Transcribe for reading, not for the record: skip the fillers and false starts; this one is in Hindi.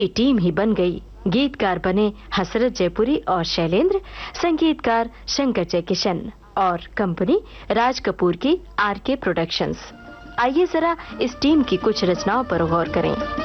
ये टीम ही बन गई। गीतकार बने हसरत जयपुरी और शैलेंद्र, संगीतकार शंकर जयकिशन और कंपनी राज कपूर की आरके प्रोडक्शंस। आइए जरा इस टीम की कुछ रचनाओं पर गौर करें।